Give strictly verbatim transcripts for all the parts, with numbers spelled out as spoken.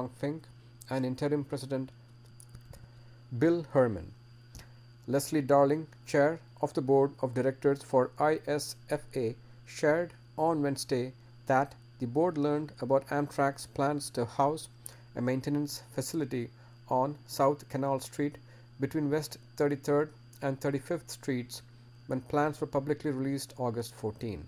Fink and interim president Bill Herman. Leslie Darling, chair of the board of directors for I S F A, shared on Wednesday that the board learned about Amtrak's plans to house a maintenance facility on South Canal Street between West thirty-third and thirty-fifth Streets when plans were publicly released August fourteenth.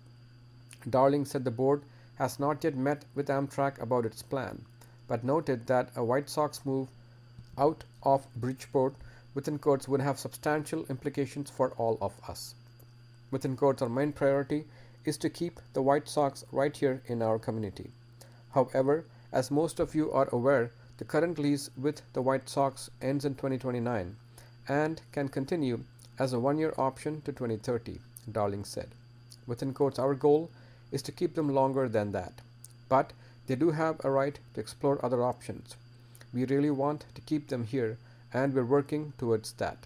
Darling said the board has not yet met with Amtrak about its plan, but noted that a White Sox move out of Bridgeport within quotes would have substantial implications for all of us. Within quotes, our main priority is to keep the White Sox right here in our community. However, as most of you are aware, the current lease with the White Sox ends in twenty twenty-nine and can continue as a one-year option to twenty thirty, Darling said. Within quotes, our goal is to keep them longer than that, but they do have a right to explore other options. We really want to keep them here, and we're working towards that.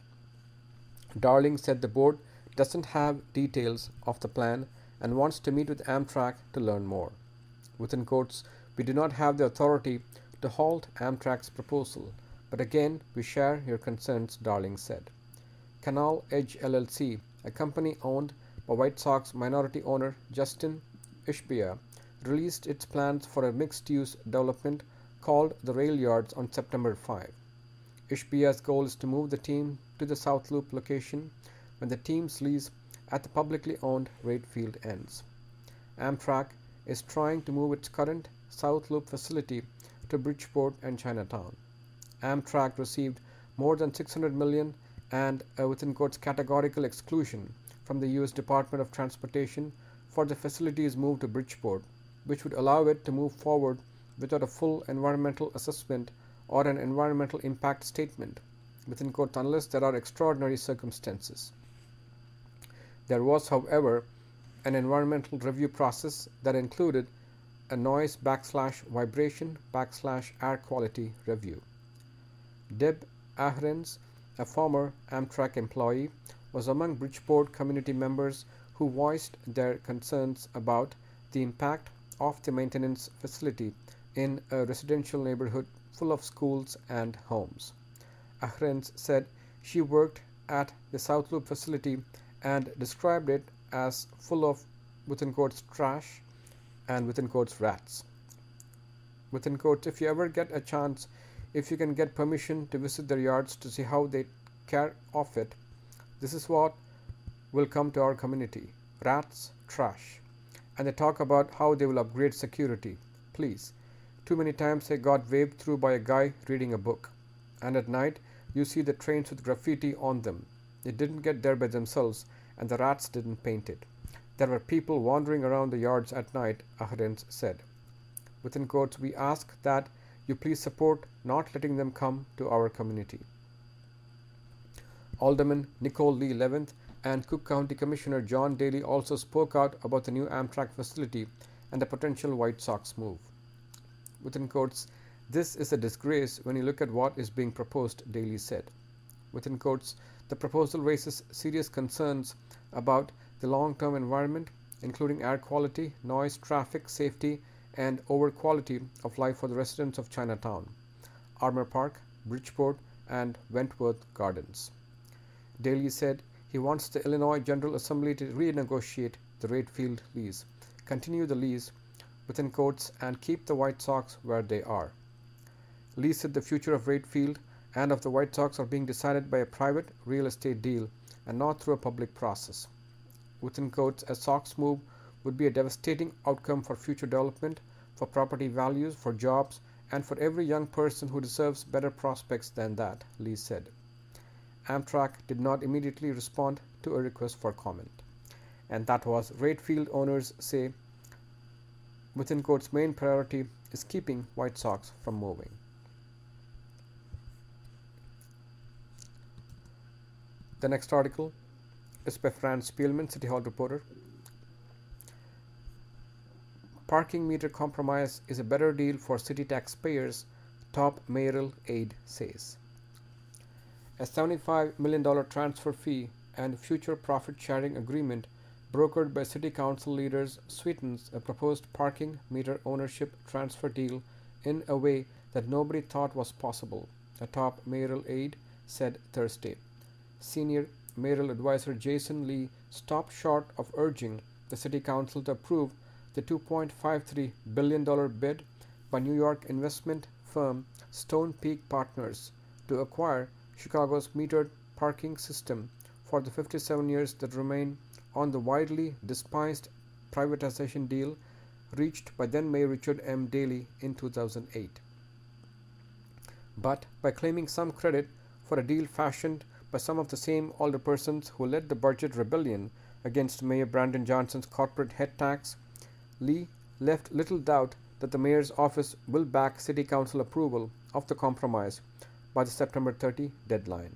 Darling said the board doesn't have details of the plan and wants to meet with Amtrak to learn more. Within quotes, we do not have the authority to halt Amtrak's proposal, but again, we share your concerns, Darling said. Canal Edge L L C, a company owned by White Sox minority owner Justin Ishbia, released its plans for a mixed-use development called the Rail Yards on September fifth. Ishbia's goal is to move the team to the South Loop location when the team's lease at the publicly owned Wright Field ends. Amtrak is trying to move its current South Loop facility to Bridgeport and Chinatown. Amtrak received more than six hundred million dollars and a within quotes categorical exclusion from the U S Department of Transportation for the facility's move to Bridgeport, which would allow it to move forward without a full environmental assessment or an environmental impact statement, within quotes, unless there are extraordinary circumstances. There was, however, an environmental review process that included a noise backslash vibration backslash air quality review. Deb Ahrens, a former Amtrak employee, was among Bridgeport community members who voiced their concerns about the impact of the maintenance facility in a residential neighborhood full of schools and homes. Ahrens said she worked at the South Loop facility and described it as full of within quotes trash and within quotes rats. Within quotes, if you ever get a chance, if you can get permission to visit their yards to see how they care of it, this is what will come to our community. Rats, trash. And they talk about how they will upgrade security. Please. Too many times I got waved through by a guy reading a book. And at night, you see the trains with graffiti on them. They didn't get there by themselves, and the rats didn't paint it. There were people wandering around the yards at night, Ahrens said. Within quotes, we ask that you please support not letting them come to our community. Alderman Nicole Lee Leventh and Cook County Commissioner John Daly also spoke out about the new Amtrak facility and the potential White Sox move. Within quotes, this is a disgrace when you look at what is being proposed, Daly said. Within quotes, the proposal raises serious concerns about the long-term environment, including air quality, noise, traffic, safety, and over quality of life for the residents of Chinatown, Armour Park, Bridgeport, and Wentworth Gardens. Daly said he wants the Illinois General Assembly to renegotiate the Wright Field lease, continue the lease within quotes, and keep the White Sox where they are. Lee said the future of Wright Field and of the White Sox are being decided by a private real estate deal and not through a public process. Within quotes, a Sox move would be a devastating outcome for future development, for property values, for jobs, and for every young person who deserves better prospects than that, Lee said. Amtrak did not immediately respond to a request for comment. And that was Wright Field owners say, within quotes, main priority is keeping White Sox from moving. The next article is by Franz Spielman, City Hall reporter. Parking meter compromise is a better deal for city taxpayers, top mayoral aide says. A seventy-five million dollars transfer fee and future profit-sharing agreement brokered by city council leaders sweetens a proposed parking meter ownership transfer deal in a way that nobody thought was possible, a top mayoral aide said Thursday. Senior mayoral advisor Jason Lee stopped short of urging the city council to approve the two point five three billion dollars bid by New York investment firm Stonepeak Partners to acquire Chicago's metered parking system for the fifty-seven years that remain on the widely despised privatization deal reached by then Mayor Richard M. Daley in two thousand eight. But by claiming some credit for a deal fashioned by some of the same alderpersons who led the budget rebellion against Mayor Brandon Johnson's corporate head tax, Lee left little doubt that the mayor's office will back city council approval of the compromise by the September thirtieth deadline.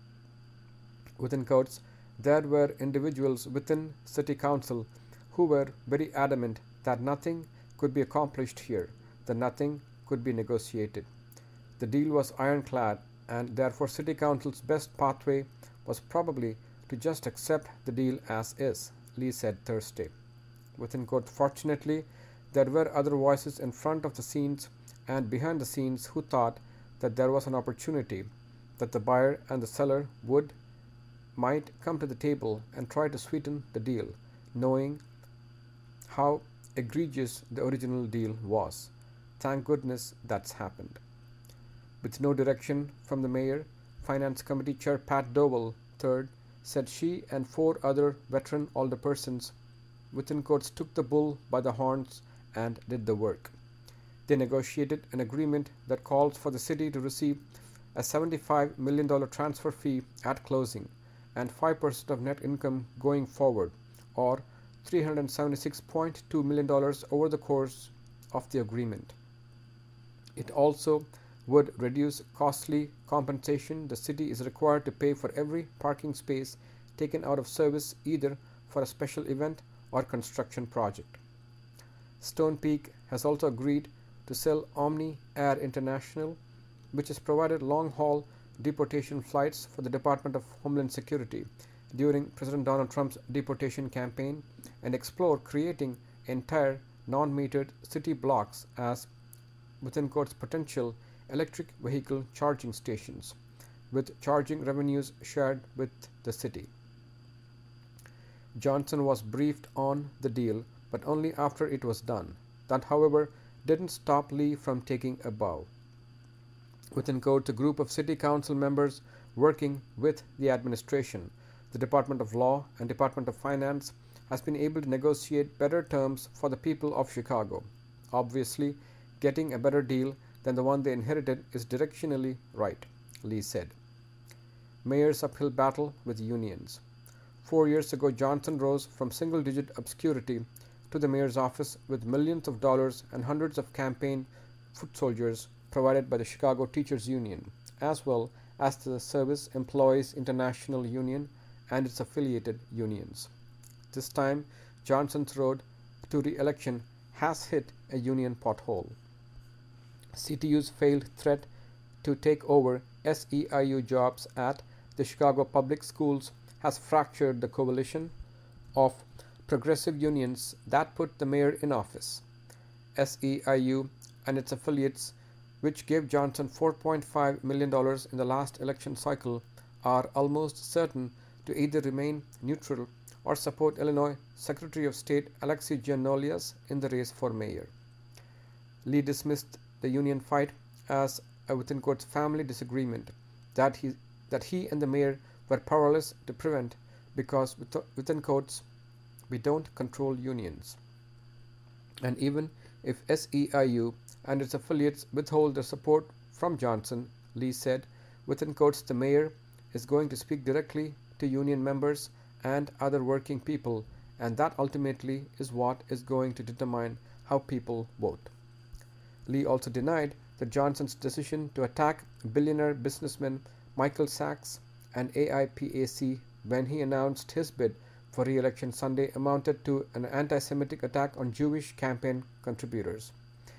Within quotes, there were individuals within city council who were very adamant that nothing could be accomplished here, that nothing could be negotiated. The deal was ironclad, and therefore city council's best pathway was probably to just accept the deal as is, Lee said Thursday. Within quotes, fortunately, there were other voices in front of the scenes and behind the scenes who thought that there was an opportunity, that the buyer and the seller would, might come to the table and try to sweeten the deal, knowing how egregious the original deal was. Thank goodness that's happened. With no direction from the mayor, Finance Committee Chair Pat Dowell the third said she and four other veteran alderpersons, within quotes, took the bull by the horns and did the work. They negotiated an agreement that calls for the city to receive a seventy-five million dollars transfer fee at closing and five percent of net income going forward, or three hundred seventy-six point two million dollars over the course of the agreement. It also would reduce costly compensation the city is required to pay for every parking space taken out of service either for a special event or construction project. Stonepeak has also agreed to sell Omni Air International, which has provided long-haul deportation flights for the Department of Homeland Security during President Donald Trump's deportation campaign, and explore creating entire non-metered city blocks as, within quotes, potential electric vehicle charging stations, with charging revenues shared with the city. Johnson was briefed on the deal, but only after it was done. That, however, didn't stop Lee from taking a bow. Within quotes, a group of city council members working with the administration, the Department of Law and Department of Finance, has been able to negotiate better terms for the people of Chicago. Obviously, getting a better deal than the one they inherited is directionally right, Lee said. Mayor's uphill battle with unions. Four years ago, Johnson rose from single-digit obscurity to the mayor's office with millions of dollars and hundreds of campaign foot soldiers provided by the Chicago Teachers Union, as well as the Service Employees International Union and its affiliated unions. This time, Johnson's road to re-election has hit a union pothole. C T U's failed threat to take over S E I U jobs at the Chicago Public Schools has fractured the coalition of progressive unions that put the mayor in office. S E I U and its affiliates, which gave Johnson four point five million dollars in the last election cycle, are almost certain to either remain neutral or support Illinois Secretary of State Alexei Giannoulias in the race for mayor. Lee dismissed the union fight as a, within quotes, family disagreement that he that he and the mayor were powerless to prevent because, within quotes, we don't control unions. And even if S E I U and its affiliates withhold their support from Johnson, Lee said, within quotes, the mayor is going to speak directly to union members and other working people, and that ultimately is what is going to determine how people vote. Lee also denied that Johnson's decision to attack billionaire businessman Michael Sachs and A I P A C when he announced his bid for re-election Sunday amounted to an anti-Semitic attack on Jewish campaign contributors.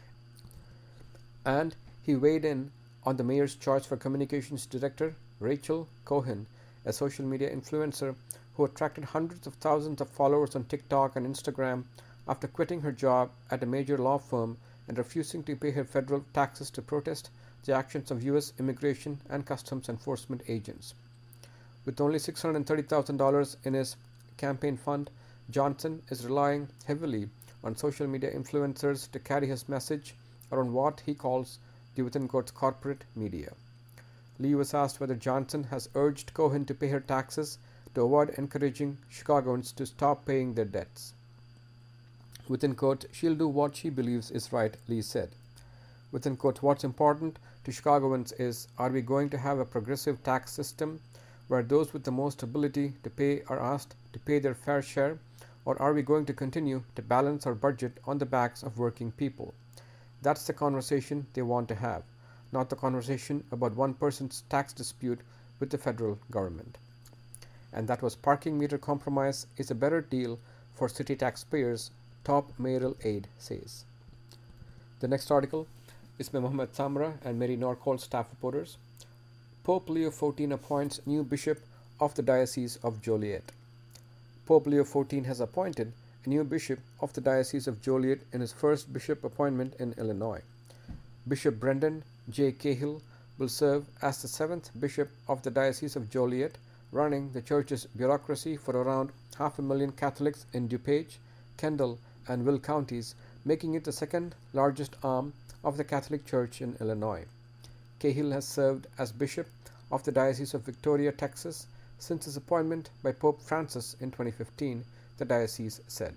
And he weighed in on the mayor's choice for communications director Rachel Cohen, a social media influencer who attracted hundreds of thousands of followers on TikTok and Instagram after quitting her job at a major law firm and refusing to pay her federal taxes to protest the actions of U S immigration and customs enforcement agents. With only six hundred thirty thousand dollars in his campaign fund, Johnson is relying heavily on social media influencers to carry his message around what he calls the within quotes corporate media. Lee was asked whether Johnson has urged Cohen to pay her taxes to avoid encouraging Chicagoans to stop paying their debts. Within quotes, she'll do what she believes is right, Lee said. Within quotes, what's important to Chicagoans is, are we going to have a progressive tax system where those with the most ability to pay are asked to pay their fair share, or are we going to continue to balance our budget on the backs of working people? That's the conversation they want to have, not the conversation about one person's tax dispute with the federal government. And that was Parking Meter Compromise is a better deal for city taxpayers, top mayoral aide says. The next article is by Mohammed Samra and Mary Norcold, staff reporters. Pope Leo the fourteenth appoints new bishop of the Diocese of Joliet. Pope Leo the fourteenth has appointed a new bishop of the Diocese of Joliet in his first bishop appointment in Illinois. Bishop Brendan J. Cahill will serve as the seventh bishop of the Diocese of Joliet, running the church's bureaucracy for around half a million Catholics in DuPage, Kendall, and Will counties, making it the second largest arm of the Catholic Church in Illinois. Cahill has served as bishop of the Diocese of Victoria, Texas, since his appointment by Pope Francis in twenty fifteen, the diocese said.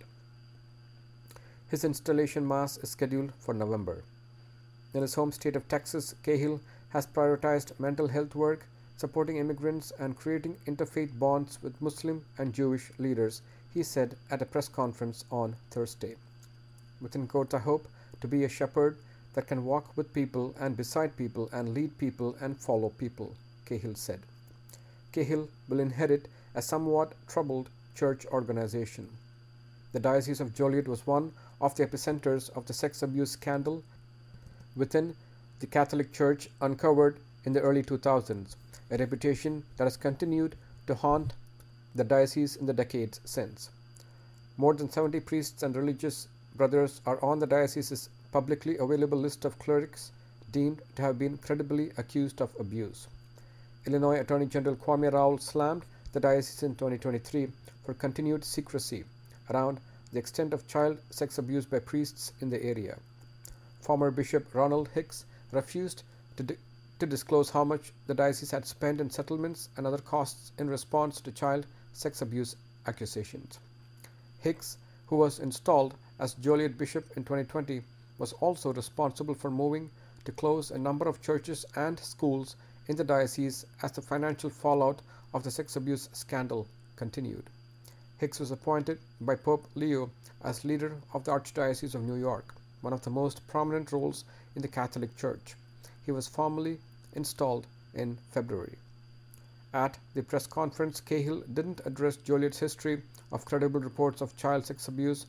His installation mass is scheduled for November. In his home state of Texas, Cahill has prioritized mental health work, supporting immigrants, and creating interfaith bonds with Muslim and Jewish leaders, he said at a press conference on Thursday. Within quotes, I hope to be a shepherd that can walk with people and beside people and lead people and follow people, Cahill said. Cahill will inherit a somewhat troubled church organization. The Diocese of Joliet was one of the epicenters of the sex abuse scandal within the Catholic Church uncovered in the early two thousands, a reputation that has continued to haunt the diocese in the decades since. More than seventy priests and religious brothers are on the diocese's publicly available list of clerics deemed to have been credibly accused of abuse. Illinois Attorney General Kwame Raoul slammed the diocese in twenty twenty-three for continued secrecy around the extent of child sex abuse by priests in the area. Former Bishop Ronald Hicks refused to, di- to disclose how much the diocese had spent in settlements and other costs in response to child sex abuse accusations. Hicks, who was installed as Joliet Bishop in twenty twenty, was also responsible for moving to close a number of churches and schools in the diocese as the financial fallout of the sex abuse scandal continued. Hicks was appointed by Pope Leo as leader of the Archdiocese of New York, one of the most prominent roles in the Catholic Church. He was formally installed in February. At the press conference, Cahill didn't address Joliet's history of credible reports of child sex abuse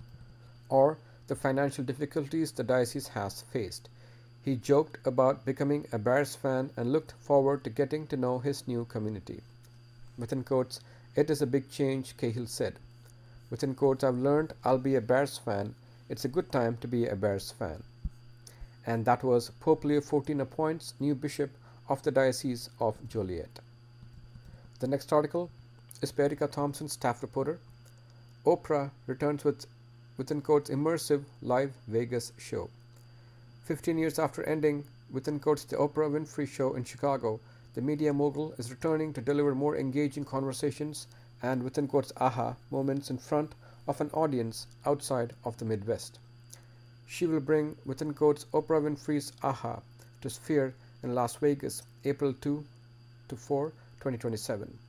or the financial difficulties the diocese has faced. He joked about becoming a Bears fan and looked forward to getting to know his new community. Within quotes, it is a big change, Cahill said. Within quotes, I've learned I'll be a Bears fan. It's a good time to be a Bears fan. And that was Pope Leo the fourteenth appoints new bishop of the Diocese of Joliet. The next article is by Erica Thompson, staff reporter. Oprah returns with, within quotes, immersive live Vegas show. Fifteen years after ending, within quotes, the Oprah Winfrey Show in Chicago, the media mogul is returning to deliver more engaging conversations and, within quotes, aha moments in front of an audience outside of the Midwest. She will bring, within quotes, Oprah Winfrey's aha to Sphere in Las Vegas, April second to fourth, twenty twenty-seven.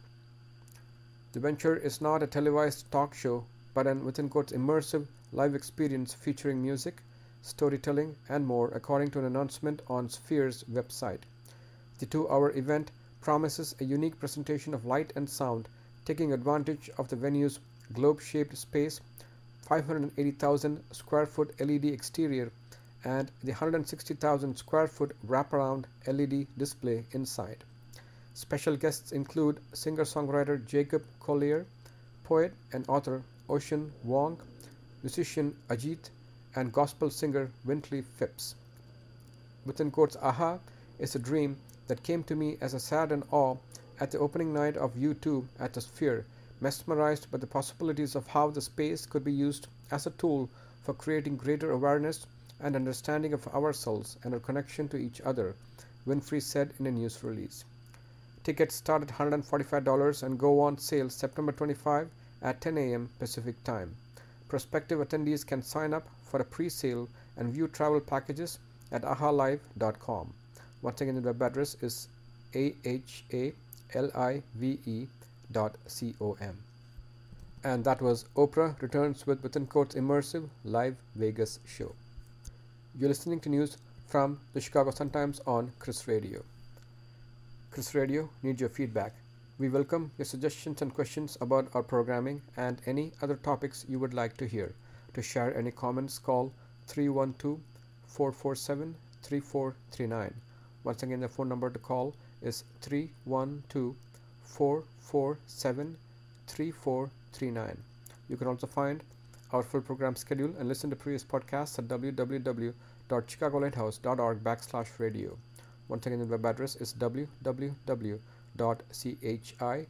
The venture is not a televised talk show, but an, within quotes, immersive live experience featuring music, storytelling, and more, according to an announcement on Sphere's website. The two-hour event promises a unique presentation of light and sound, taking advantage of the venue's globe-shaped space, five hundred eighty thousand square foot L E D exterior, and the one hundred sixty thousand square foot wraparound L E D display inside. Special guests include singer-songwriter Jacob Collier, poet and author Ocean Wong, musician Ajit, and gospel singer Wintley Phipps. Within quotes, aha is a dream that came to me as a sad and awe at the opening night of U two at the Sphere, mesmerized by the possibilities of how the space could be used as a tool for creating greater awareness and understanding of ourselves and our connection to each other, Winfrey said in a news release. Tickets start at one hundred forty-five dollars and go on sale September twenty-fifth at ten a.m. Pacific Time. Prospective attendees can sign up for a pre-sale and view travel packages at aha live dot com. Once again, the web address is a h a l i v e dot com. And that was Oprah returns with within quotes immersive live Vegas show. You're listening to news from the Chicago Sun-Times on Chris Radio. Chris Radio needs your feedback. We welcome your suggestions and questions about our programming and any other topics you would like to hear. To share any comments, call three one two, four four seven, three four three nine. Once again, the phone number to call is three one two, four four seven, three four three nine. You can also find our full program schedule and listen to previous podcasts at w w w dot chicago lighthouse dot org backslash radio. Once again, the web address is w w w dot chicagolighthouse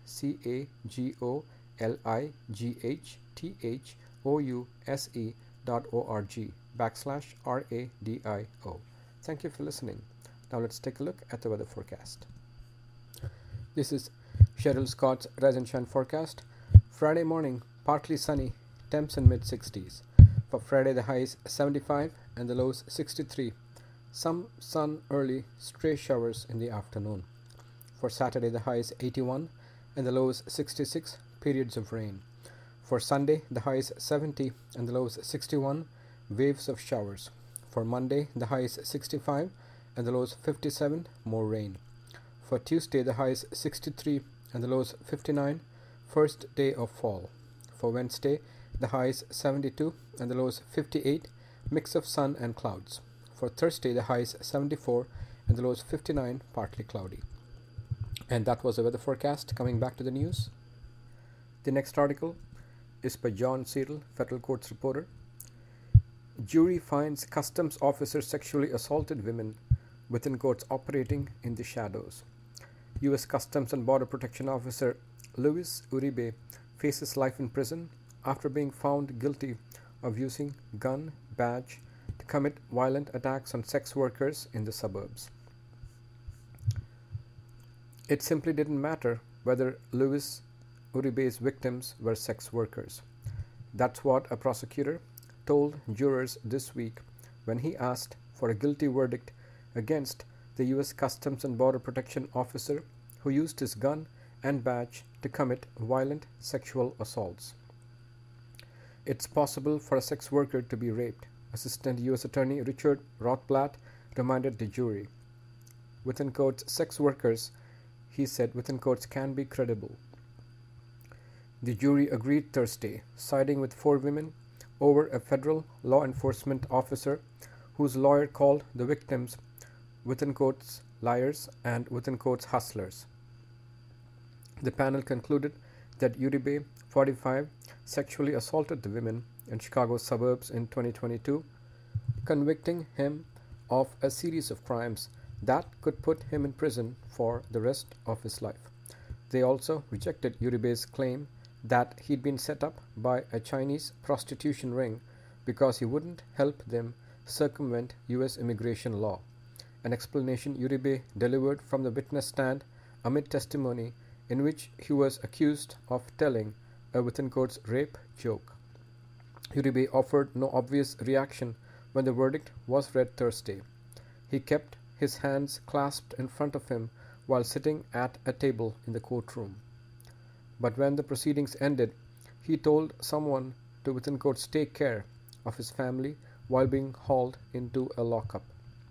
dot org backslash radio. Thank you for listening. Now let's take a look at the weather forecast. This is Cheryl Scott's Rise and Shine forecast. Friday morning, partly sunny, temps in mid sixties. For Friday, the highs seventy-five and the lows sixty-three. Some sun early, stray showers in the afternoon. For Saturday, the highs eighty-one and the lows sixty-six, periods of rain. For Sunday, the highs seventy and the lows sixty-one, waves of showers. For Monday, the highs sixty-five and the lows fifty-seven, more rain. For Tuesday, the highs sixty-three and the lows fifty-nine, first day of fall. For Wednesday, the highs seventy-two and the lows fifty-eight, mix of sun and clouds. For Thursday, the highs seventy-four and the lows fifty-nine, partly cloudy. And that was the weather forecast. Coming back to the news. The next article is by John Seidel, federal courts reporter. Jury finds customs officer sexually assaulted women, within quotes, operating in the shadows. U S Customs and Border Protection Officer Luis Uribe faces life in prison after being found guilty of using gun badge to commit violent attacks on sex workers in the suburbs. It simply didn't matter whether Luis Uribe's victims were sex workers. That's what a prosecutor told jurors this week when he asked for a guilty verdict against the U S Customs and Border Protection officer who used his gun and badge to commit violent sexual assaults. It's possible for a sex worker to be raped, Assistant U S Attorney Richard Rothblatt reminded the jury. Within quotes, sex workers, he said, within quotes, can be credible. The jury agreed Thursday, siding with four women over a federal law enforcement officer whose lawyer called the victims, within quotes, liars and within quotes, hustlers. The panel concluded that Uribe, forty-five, sexually assaulted the women in Chicago's suburbs in twenty twenty-two, convicting him of a series of crimes that could put him in prison for the rest of his life. They also rejected Uribe's claim that he'd been set up by a Chinese prostitution ring because he wouldn't help them circumvent U S immigration law, an explanation Uribe delivered from the witness stand amid testimony in which he was accused of telling a within quotes rape joke. Uribe offered no obvious reaction when the verdict was read Thursday. He kept his hands clasped in front of him while sitting at a table in the courtroom. But when the proceedings ended, he told someone to within quotes take care of his family while being hauled into a lockup.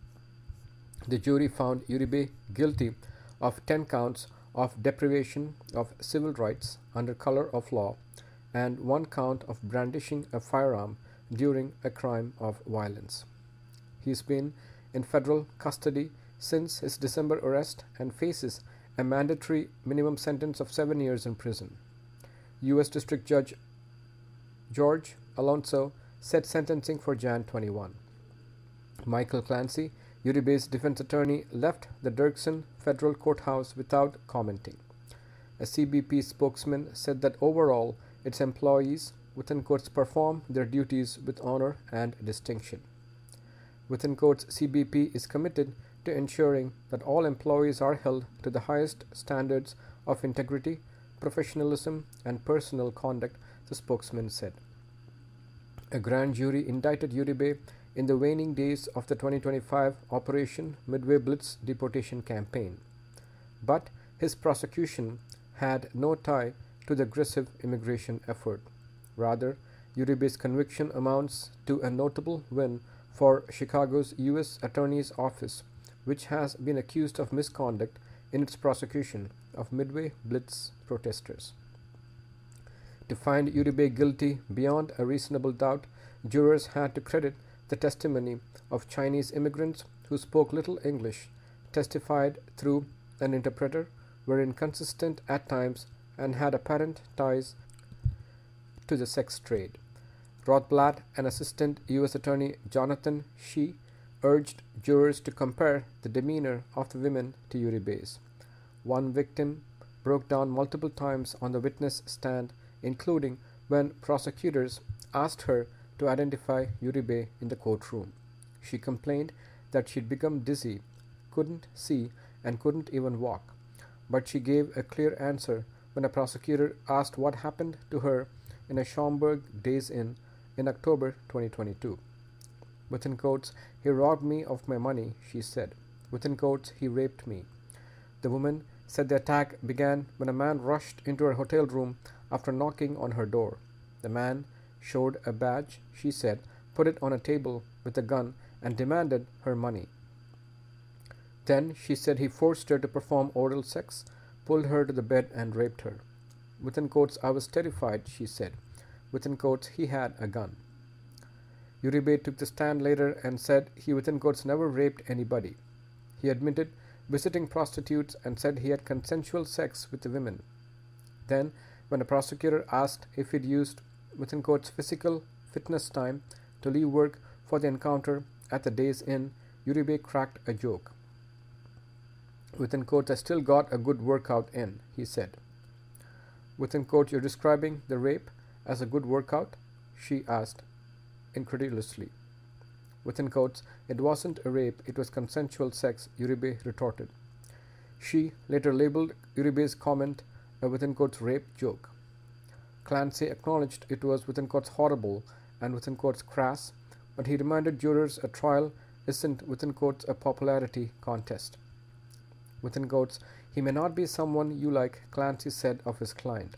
The jury found Uribe guilty of ten counts of deprivation of civil rights under color of law and one count of brandishing a firearm during a crime of violence. He's been in federal custody since his December arrest and faces a mandatory minimum sentence of seven years in prison. U S District Judge George Alonso set sentencing for January twenty-first. Michael Clancy, Uribe's defense attorney, left the Dirksen federal courthouse without commenting. A C B P spokesman said that overall, its employees, within quotes, perform their duties with honor and distinction. Within quotes, C B P is committed to ensuring that all employees are held to the highest standards of integrity, professionalism, and personal conduct, the spokesman said. A grand jury indicted Uribe in the waning days of the twenty twenty-five Operation Midway Blitz deportation campaign. But his prosecution had no tie to the aggressive immigration effort. Rather, Uribe's conviction amounts to a notable win for Chicago's U S Attorney's Office, which has been accused of misconduct in its prosecution of Midway Blitz protesters. To find Uribe guilty beyond a reasonable doubt, jurors had to credit the testimony of Chinese immigrants who spoke little English, testified through an interpreter, were inconsistent at times, and had apparent ties to the sex trade. Rothblatt and Assistant U S Attorney Jonathan Shih urged jurors to compare the demeanor of the women to Uribe's. One victim broke down multiple times on the witness stand, including when prosecutors asked her to identify Uribe in the courtroom. She complained that she'd become dizzy, couldn't see, and couldn't even walk. But she gave a clear answer when a prosecutor asked what happened to her in a Schaumburg Days Inn in October twenty twenty-two. Within quotes, "He robbed me of my money," she said. Within quotes, "He raped me." The woman said the attack began when a man rushed into her hotel room after knocking on her door. The man showed a badge, she said, put it on a table with a gun, and demanded her money. Then, she said, he forced her to perform oral sex, pulled her to the bed, and raped her. Within quotes, "I was terrified," she said. Within quotes, "He had a gun." Uribe took the stand later and said he, within quotes, never raped anybody. He admitted visiting prostitutes and said he had consensual sex with the women. Then, when a prosecutor asked if he'd used, within quotes, physical fitness time to leave work for the encounter at the Days Inn, Uribe cracked a joke. Within quotes, "I still got a good workout in," he said. Within quotes, "You're describing the rape as a good workout?" she asked incredulously. Within quotes, "It wasn't a rape, it was consensual sex," Uribe retorted. She later labeled Uribe's comment a, within quotes, rape joke. Clancy acknowledged it was, within quotes, horrible and, within quotes, crass, but he reminded jurors a trial isn't, within quotes, a popularity contest. Within quotes, "He may not be someone you like," Clancy said of his client.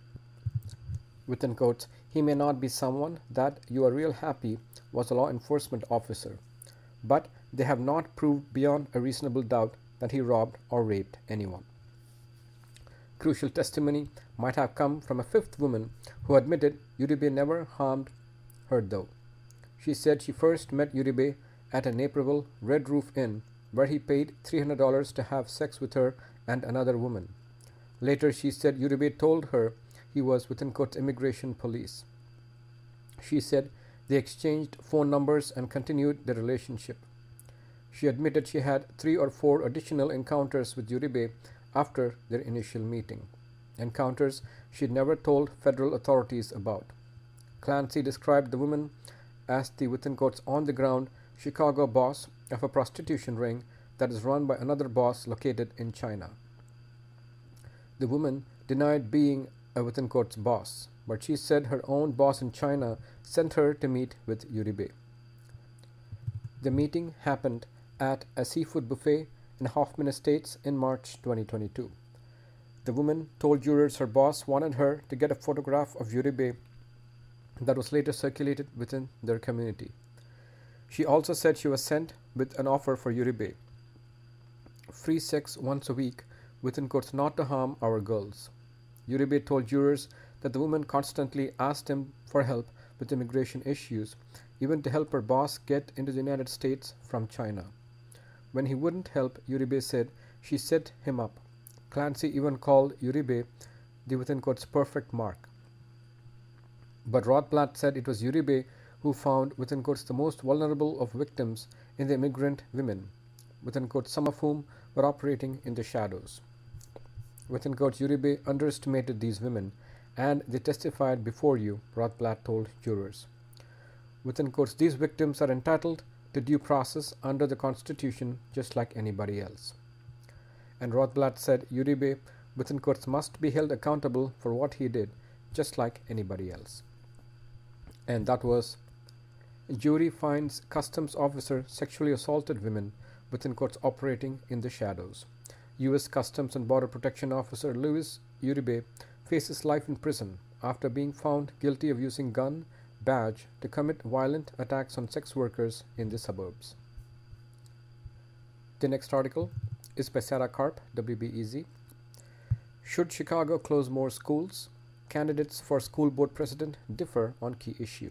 Within quotes, "He may not be someone that you are real happy was a law enforcement officer, but they have not proved beyond a reasonable doubt that he robbed or raped anyone." Crucial testimony might have come from a fifth woman who admitted Uribe never harmed her, though. She said she first met Uribe at a Naperville Red Roof Inn, where he paid three hundred dollars to have sex with her and another woman. Later, she said Uribe told her he was, within quotes, immigration police. She said they exchanged phone numbers and continued the relationship. She admitted she had three or four additional encounters with Uribe after their initial meeting, encounters she'd never told federal authorities about. Clancy described the woman as the, within quotes, on-the-ground Chicago boss of a prostitution ring that is run by another boss located in China. The woman denied being a, within quotes, boss, but she said her own boss in China sent her to meet with Uribe. The meeting happened at a seafood buffet in Hoffman Estates in March twenty twenty-two. The woman told jurors her boss wanted her to get a photograph of Uribe that was later circulated within their community. She also said she was sent with an offer for Uribe: free sex once a week, within quotes, not to harm our girls. Uribe told jurors that the woman constantly asked him for help with immigration issues, even to help her boss get into the United States from China. When he wouldn't help, Uribe said she set him up. Clancy even called Uribe the, within quotes, perfect mark. But Rothblatt said it was Uribe who found within quotes the most vulnerable of victims in the immigrant women, within quotes some of whom were operating in the shadows. Within quotes, Uribe underestimated these women, and they testified before you, Rothblatt told jurors. Within quotes, these victims are entitled to due process under the Constitution just like anybody else. And Rothblatt said Uribe, within quotes, must be held accountable for what he did, just like anybody else. And that was, jury finds customs officer sexually assaulted women, within quotes, operating in the shadows. U S Customs and Border Protection Officer Louis Uribe faces life in prison after being found guilty of using gun, badge to commit violent attacks on sex workers in the suburbs. The next article is by Sarah Karp, W B E Z. Should Chicago close more schools? Candidates for school board president differ on key issue.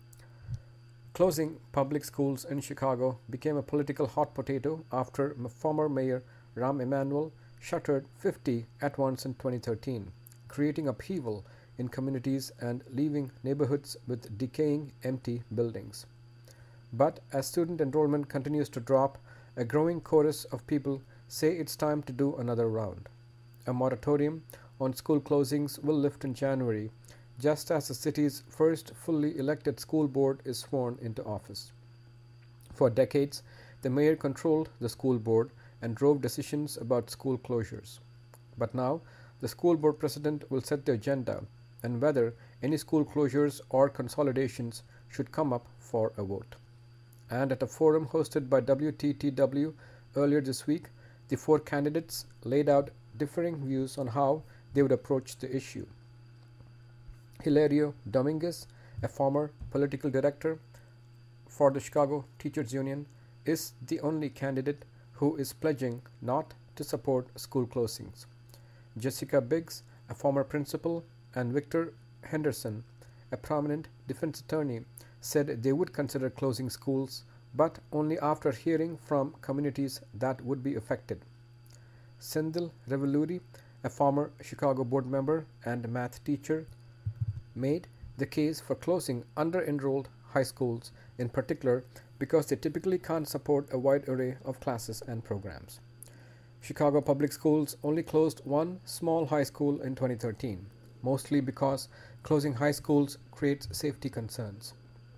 Closing public schools in Chicago became a political hot potato after former Mayor Rahm Emanuel shuttered fifty at once in twenty thirteen, creating upheaval in communities and leaving neighborhoods with decaying, empty buildings. But as student enrollment continues to drop, a growing chorus of people say it's time to do another round. A moratorium on school closings will lift in January, just as the city's first fully elected school board is sworn into office. For decades, the mayor controlled the school board and drove decisions about school closures. But now, the school board president will set the agenda and whether any school closures or consolidations should come up for a vote. And at a forum hosted by W T T W earlier this week, the four candidates laid out differing views on how they would approach the issue. Hilario Dominguez, a former political director for the Chicago Teachers Union, is the only candidate who is pledging not to support school closings. Jessica Biggs, a former principal, and Victor Henderson, a prominent defense attorney, said they would consider closing schools, but only after hearing from communities that would be affected. Sendil Revoluri, a former Chicago board member and math teacher, made the case for closing under-enrolled high schools, in particular because they typically can't support a wide array of classes and programs. Chicago Public Schools only closed one small high school in twenty thirteen, mostly because closing high schools creates safety concerns.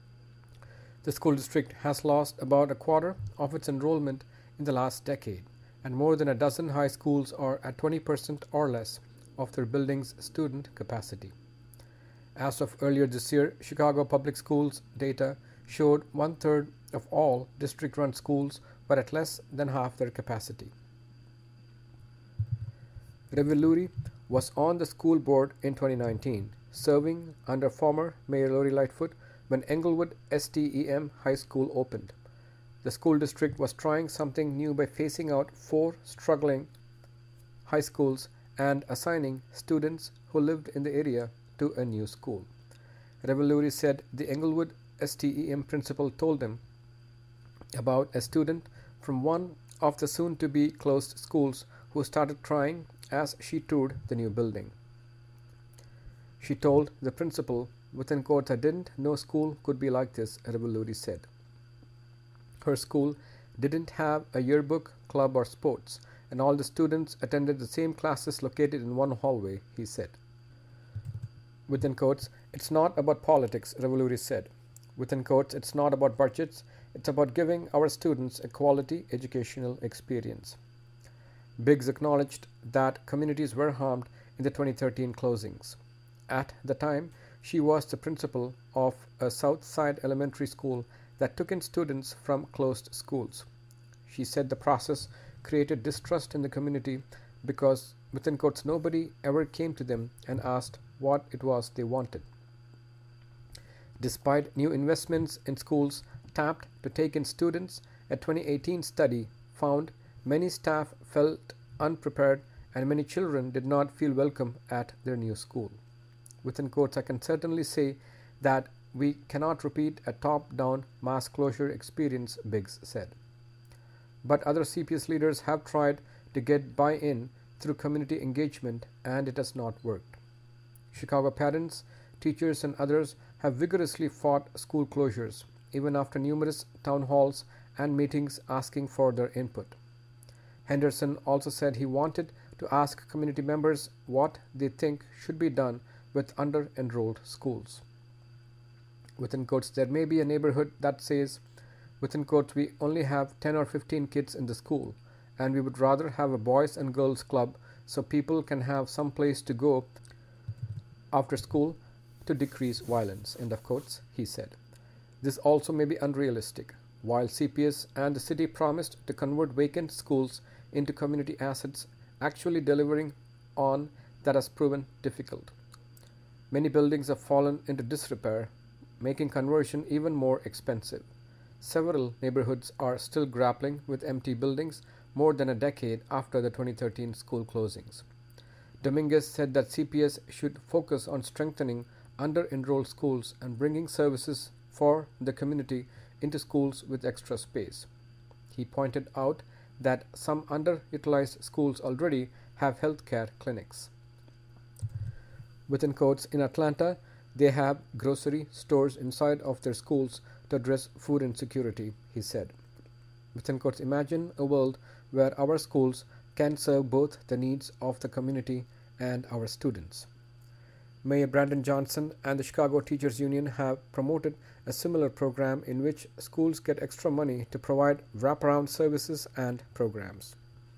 The school district has lost about a quarter of its enrollment in the last decade, and more than a dozen high schools are at twenty percent or less of their building's student capacity. As of earlier this year, Chicago Public Schools data showed one-third of all district-run schools were at less than half their capacity. Revoluri was on the school board in twenty nineteen, serving under former Mayor Lori Lightfoot when Englewood S T E M High School opened. The school district was trying something new by phasing out four struggling high schools and assigning students who lived in the area to a new school. Revoluri said the Englewood S T E M principal told him about a student from one of the soon-to-be closed schools who started crying as she toured the new building. She told the principal, within quotes, "I didn't know school could be like this," Revoluri said. Her school didn't have a yearbook, club, or sports, and all the students attended the same classes located in one hallway, he said. Within quotes, "It's not about politics," Revoluri said. Within quotes, "It's not about budgets, it's about giving our students a quality educational experience." Biggs acknowledged that communities were harmed in the twenty thirteen closings. At the time, she was the principal of a South Side elementary school that took in students from closed schools. She said the process created distrust in the community because, within quotes, nobody ever came to them and asked what it was they wanted. Despite new investments in schools tapped to take in students, a twenty eighteen study found many staff felt unprepared and many children did not feel welcome at their new school. Within quotes, "I can certainly say that we cannot repeat a top-down mass closure experience," Biggs said. But other C P S leaders have tried to get buy-in through community engagement, and it has not worked. Chicago parents, teachers, and others have vigorously fought school closures, even after numerous town halls and meetings asking for their input. Henderson also said he wanted to ask community members what they think should be done with under-enrolled schools. Within quotes, there may be a neighborhood that says, within quotes, we only have ten or fifteen kids in the school, and we would rather have a boys and girls club so people can have some place to go after school to decrease violence, end of quotes, he said. This also may be unrealistic. While C P S and the city promised to convert vacant schools into community assets, actually delivering on that has proven difficult. Many buildings have fallen into disrepair, making conversion even more expensive. Several neighborhoods are still grappling with empty buildings more than a decade after the twenty thirteen school closings. Dominguez said that C P S should focus on strengthening under-enrolled schools and bringing services for the community into schools with extra space. He pointed out that some underutilized schools already have healthcare clinics. Within quotes, in Atlanta, they have grocery stores inside of their schools to address food insecurity, he said. Within quotes, imagine a world where our schools can serve both the needs of the community and our students. Mayor Brandon Johnson and the Chicago Teachers Union have promoted a similar program in which schools get extra money to provide wraparound services and programs.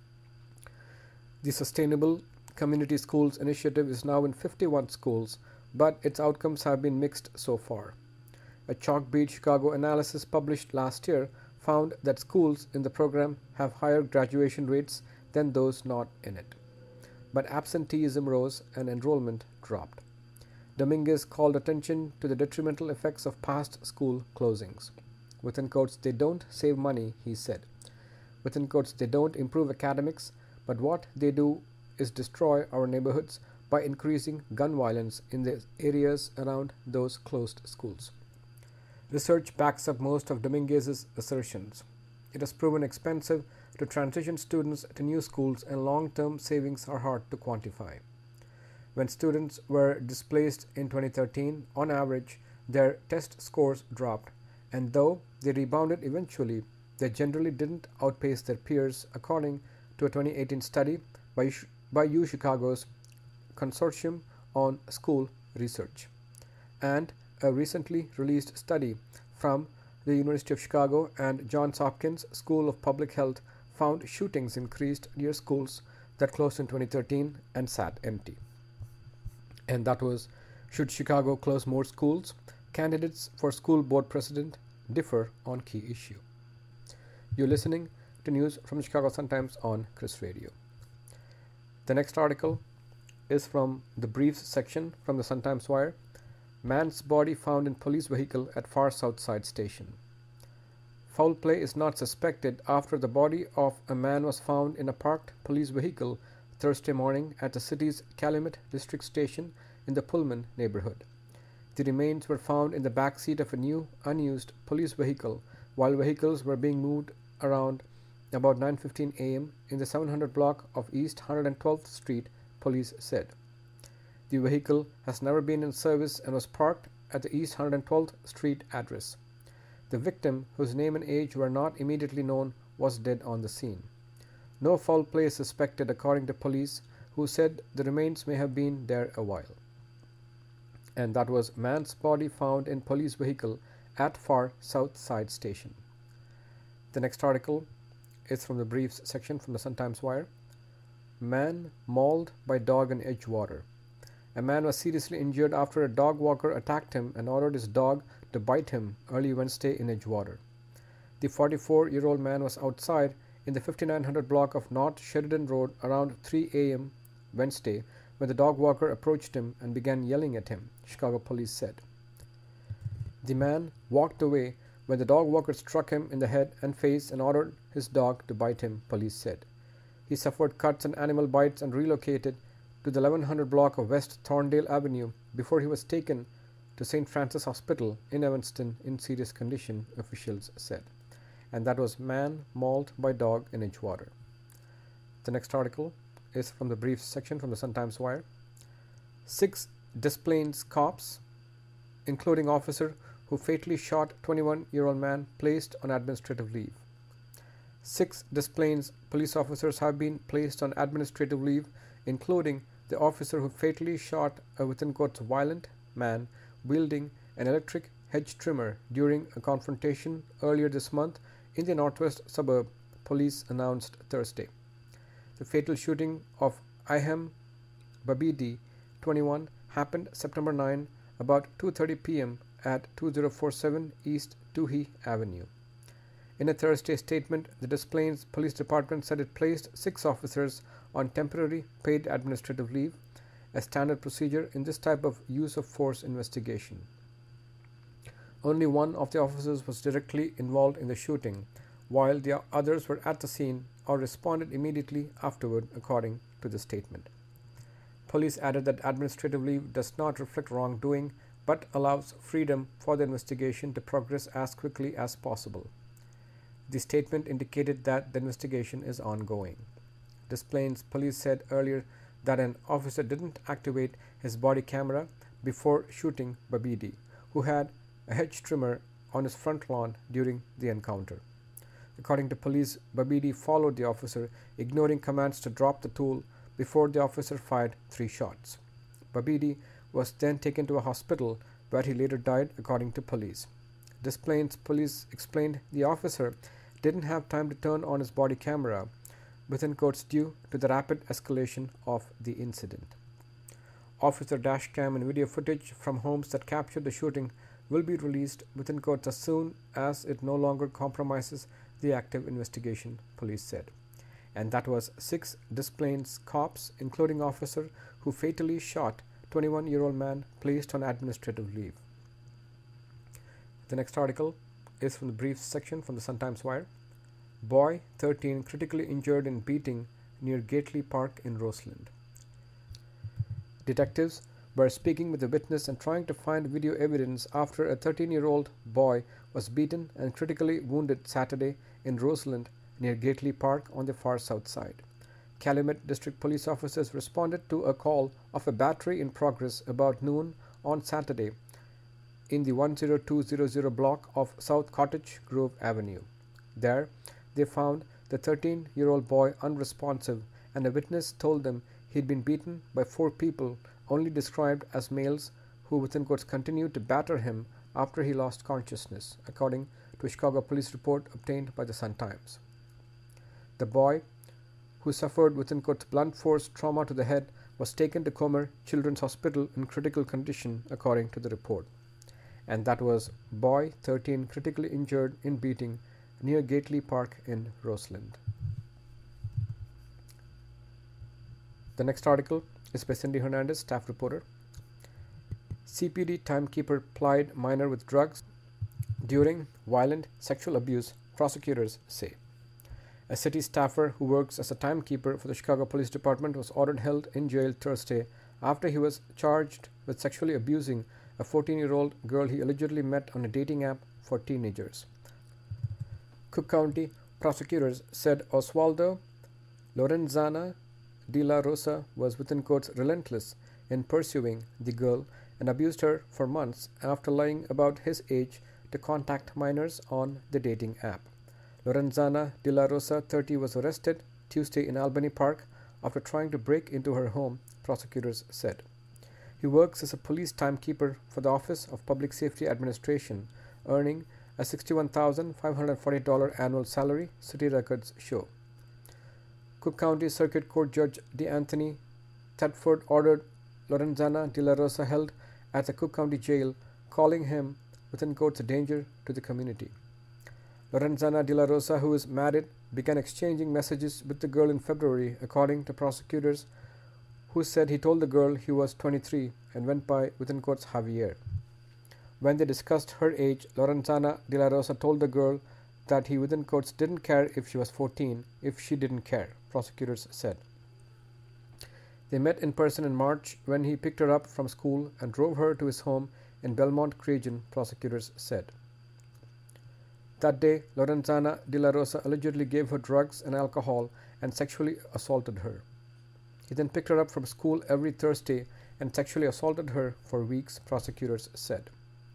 The Sustainable Community Schools initiative is now in fifty-one schools, but its outcomes have been mixed so far. A Chalkbeat Chicago analysis published last year found that schools in the program have higher graduation rates than those not in it. But absenteeism rose and enrollment dropped. Dominguez called attention to the detrimental effects of past school closings. Within quotes, they don't save money, he said. Within quotes, they don't improve academics, but what they do is destroy our neighborhoods by increasing gun violence in the areas around those closed schools. Research backs up most of Dominguez's assertions. It has proven expensive to transition students to new schools, and long-term savings are hard to quantify. When students were displaced in twenty thirteen, on average, their test scores dropped, and though they rebounded eventually, they generally didn't outpace their peers, according to a twenty eighteen study by, by UChicago's Consortium on School Research, and a recently released study from the University of Chicago and Johns Hopkins School of Public Health found shootings increased near schools that closed in twenty thirteen and sat empty. And that was, should Chicago close more schools? Candidates for school board president differ on key issue. You're listening to news from the Chicago Sun-Times on Chris Radio. The next article is from the briefs section from the Sun-Times Wire. Man's body found in police vehicle at far south side station. Foul play is not suspected after the body of a man was found in a parked police vehicle Thursday morning at the city's Calumet District Station in the Pullman neighborhood. The remains were found in the back seat of a new, unused police vehicle while vehicles were being moved around about nine fifteen a m in the seven hundred block of East one hundred twelfth Street, police said. The vehicle has never been in service and was parked at the East one hundred twelfth Street address. The victim, whose name and age were not immediately known, was dead on the scene. No foul play is suspected, according to police, who said the remains may have been there a while. And that was man's body found in police vehicle at far south side station. The next article is from the briefs section from the Sun-Times Wire. Man mauled by dog in Edgewater. A man was seriously injured after a dog walker attacked him and ordered his dog to bite him early Wednesday in Edgewater. The forty-four-year-old man was outside in the fifty-nine hundred block of North Sheridan Road around three a m Wednesday when the dog walker approached him and began yelling at him, Chicago police said. The man walked away when the dog walker struck him in the head and face and ordered his dog to bite him, police said. He suffered cuts and animal bites and relocated to the eleven hundred block of West Thorndale Avenue before he was taken to Saint Francis Hospital in Evanston in serious condition, officials said. And that was man mauled by dog in Edgewater. The next article is from the briefs section from the Sun-Times Wire. Six Des Plaines cops including officer who fatally shot twenty-one-year-old man, placed on administrative leave. Six Des Plaines police officers have been placed on administrative leave, including the officer who fatally shot a within quotes violent man wielding an electric hedge trimmer during a confrontation earlier this month in the northwest suburb, police announced Thursday. The fatal shooting of Ihem Babidi, twenty-one, happened September ninth about two thirty p m at two thousand forty-seven East Toohey Avenue. In a Thursday statement, the Des Plaines Police Department said it placed six officers on temporary paid administrative leave, a standard procedure in this type of use of force investigation. Only one of the officers was directly involved in the shooting, while the others were at the scene or responded immediately afterward, according to the statement. Police added that administrative leave does not reflect wrongdoing but allows freedom for the investigation to progress as quickly as possible. The statement indicated that the investigation is ongoing. Des Plaines police said earlier that an officer didn't activate his body camera before shooting Babidi, who had a hedge trimmer on his front lawn during the encounter. According to police, Babidi followed the officer, ignoring commands to drop the tool before the officer fired three shots. Babidi was then taken to a hospital where he later died, according to police. Des Plaines police explained the officer didn't have time to turn on his body camera, within quotes, due to the rapid escalation of the incident. Officer dashcam and video footage from homes that captured the shooting will be released, within quotes, as soon as it no longer compromises the active investigation, police said. And that was six Des Plaines cops, including officer who fatally shot twenty-one-year-old man, placed on administrative leave. The next article is from the briefs section from the Sun-Times Wire. Boy, thirteen, critically injured in beating near Gately Park in Roseland. Detectives were speaking with a witness and trying to find video evidence after a thirteen-year-old boy was beaten and critically wounded Saturday in Roseland near Gately Park on the far south side. Calumet District Police officers responded to a call of a battery in progress about noon on Saturday in the one zero two zero zero block of South Cottage Grove Avenue. There, they found the thirteen-year-old boy unresponsive, and a witness told them he'd been beaten by four people, only described as males, who within quotes continued to batter him after he lost consciousness, according to a Chicago police report obtained by the Sun-Times. The boy, who suffered within quotes blunt force trauma to the head, was taken to Comer Children's Hospital in critical condition, according to the report. And that was Boy, thirteen, critically injured in beating near Gately Park in Roseland. The next article is by Cindy Hernandez, staff reporter. C P D timekeeper plied minor with drugs during violent sexual abuse, prosecutors say. A city staffer who works as a timekeeper for the Chicago Police Department was ordered held in jail Thursday after he was charged with sexually abusing a fourteen-year-old girl he allegedly met on a dating app for teenagers. Cook County prosecutors said Oswaldo Lorenzana de la Rosa was within quotes relentless in pursuing the girl and abused her for months after lying about his age to contact minors on the dating app. Lorenzana de la Rosa, thirty, was arrested Tuesday in Albany Park after trying to break into her home, prosecutors said. He works as a police timekeeper for the Office of Public Safety Administration, earning a sixty-one thousand five hundred forty dollars annual salary, city records show. Cook County Circuit Court Judge DeAnthony Thetford ordered Lorenzana de la Rosa held at the Cook County Jail, calling him, within quotes, a danger to the community. Lorenzana de la Rosa, who is married, began exchanging messages with the girl in February, according to prosecutors, who said he told the girl he was twenty-three and went by, within quotes, Javier. When they discussed her age, Lorenzana de la Rosa told the girl that he, within quotes, didn't care if she was fourteen, if she didn't care, prosecutors said. They met in person in March when he picked her up from school and drove her to his home in Belmont Cregin, prosecutors said. That day, Lorenzana de la Rosa allegedly gave her drugs and alcohol and sexually assaulted her. He then picked her up from school every Thursday and sexually assaulted her for weeks, prosecutors said.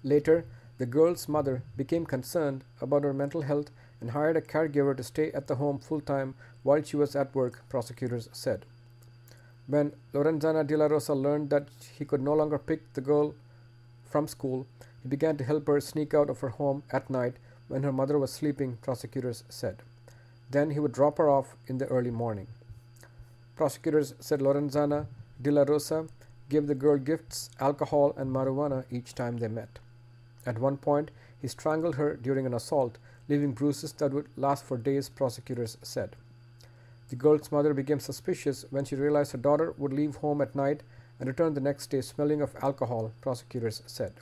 Later, the girl's mother became concerned about her mental health and hired a caregiver to stay at the home full-time while she was at work, prosecutors said. When Lorenzana De La Rosa learned that he could no longer pick the girl from school, he began to help her sneak out of her home at night when her mother was sleeping, prosecutors said. Then he would drop her off in the early morning. Prosecutors said Lorenzana De La Rosa gave the girl gifts, alcohol, and marijuana each time they met. At one point, he strangled her during an assault, leaving bruises that would last for days, prosecutors said. The girl's mother became suspicious when she realized her daughter would leave home at night and return the next day smelling of alcohol, prosecutors said.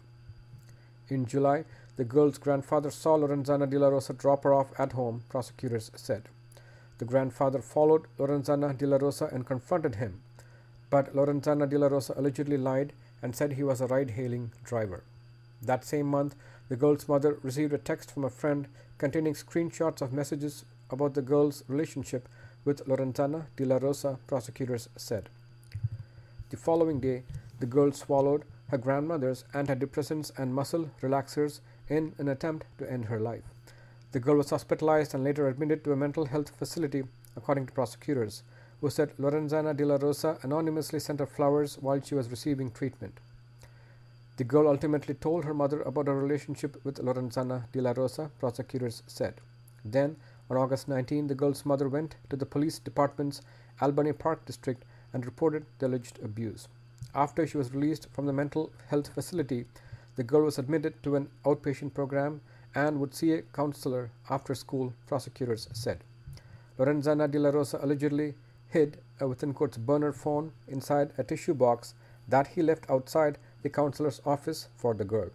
In July, the girl's grandfather saw Lorenzana De La Rosa drop her off at home, prosecutors said. The grandfather followed Lorenzana De La Rosa and confronted him, but Lorenzana De La Rosa allegedly lied and said he was a ride-hailing driver. That same month, the girl's mother received a text from a friend containing screenshots of messages about the girl's relationship with Lorenzana De La Rosa, prosecutors said. The following day, the girl swallowed her grandmother's antidepressants and muscle relaxers in an attempt to end her life. The girl was hospitalized and later admitted to a mental health facility, according to prosecutors, who said Lorenzana De La Rosa anonymously sent her flowers while she was receiving treatment. The girl ultimately told her mother about her relationship with Lorenzana De La Rosa, prosecutors said. Then, on August nineteenth, the girl's mother went to the police department's Albany Park district and reported the alleged abuse. After she was released from the mental health facility, the girl was admitted to an outpatient program and would see a counselor after school, prosecutors said. Lorenzana De La Rosa allegedly hid a within quotes burner phone inside a tissue box that he left outside the counselor's office for the girl.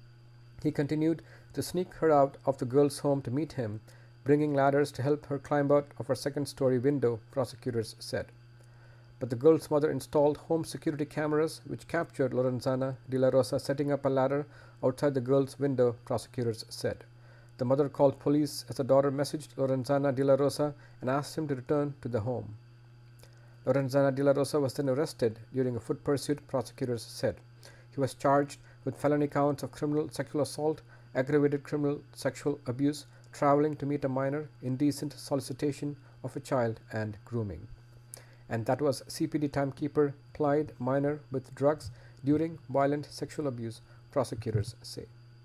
He continued to sneak her out of the girl's home to meet him, bringing ladders to help her climb out of her second-story window, prosecutors said. But the girl's mother installed home security cameras which captured Lorenzana De La Rosa setting up a ladder outside the girl's window, prosecutors said. The mother called police as the daughter messaged Lorenzana De La Rosa and asked him to return to the home. Lorenzana De La Rosa was then arrested during a foot pursuit, prosecutors said. He was charged with felony counts of criminal sexual assault, aggravated criminal sexual abuse, traveling to meet a minor, indecent solicitation of a child, and grooming. And that was C P D timekeeper plied minor with drugs during violent sexual abuse, prosecutors say.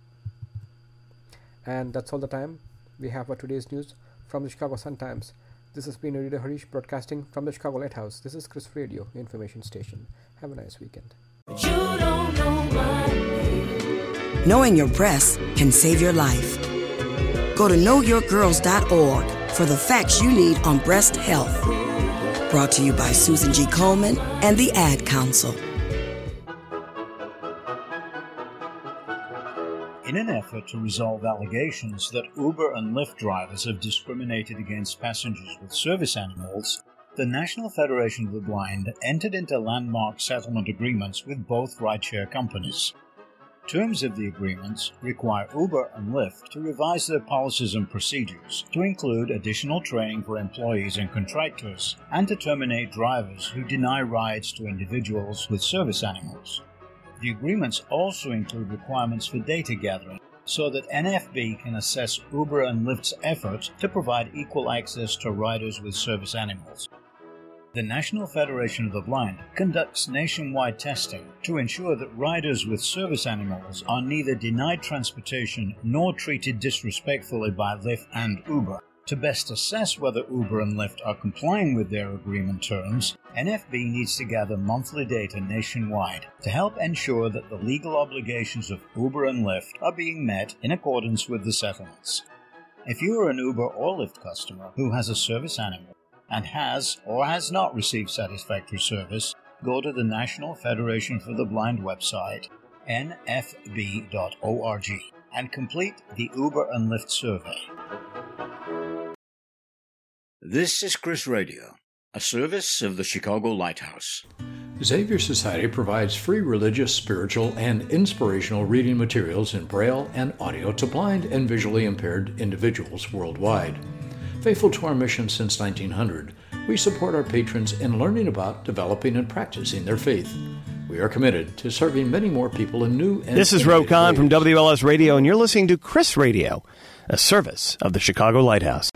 And that's all the time we have for today's news from the Chicago Sun-Times. This has been Reader Harish broadcasting from the Chicago Lighthouse. This is Chris Radio, the information station. Have a nice weekend. But you don't know my name. Knowing your breasts can save your life. Go to know your girls dot org for the facts you need on breast health. Brought to you by Susan G. Komen and the Ad Council. In an effort to resolve allegations that Uber and Lyft drivers have discriminated against passengers with service animals, the National Federation of the Blind entered into landmark settlement agreements with both rideshare companies. Terms of the agreements require Uber and Lyft to revise their policies and procedures to include additional training for employees and contractors, and to terminate drivers who deny rides to individuals with service animals. The agreements also include requirements for data gathering so that N F B can assess Uber and Lyft's efforts to provide equal access to riders with service animals. The National Federation of the Blind conducts nationwide testing to ensure that riders with service animals are neither denied transportation nor treated disrespectfully by Lyft and Uber. To best assess whether Uber and Lyft are complying with their agreement terms, N F B needs to gather monthly data nationwide to help ensure that the legal obligations of Uber and Lyft are being met in accordance with the settlements. If you are an Uber or Lyft customer who has a service animal and has or has not received satisfactory service, go to the National Federation for the Blind website, N F B dot org, and complete the Uber and Lyft survey. This is Chris Radio, a service of the Chicago Lighthouse. Xavier Society provides free religious, spiritual, and inspirational reading materials in Braille and audio to blind and visually impaired individuals worldwide. Faithful to our mission since nineteen hundred, we support our patrons in learning about, developing, and practicing their faith. We are committed to serving many more people in new and This is Ro innovative Khan from ways. W L S Radio, and you're listening to Chris Radio, a service of the Chicago Lighthouse.